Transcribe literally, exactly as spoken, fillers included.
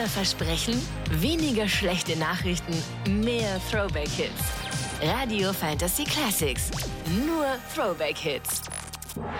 Unser Versprechen? Weniger schlechte Nachrichten, mehr Throwback-Hits. Radio Fantasy Classics. Nur Throwback-Hits.